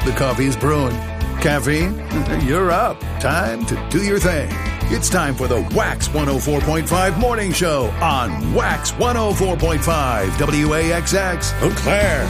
The coffee's brewing. Caffeine? You're up. Time to do your thing. It's time for the Wax 104.5 Morning Show on Wax 104.5 WAXX Eau Claire.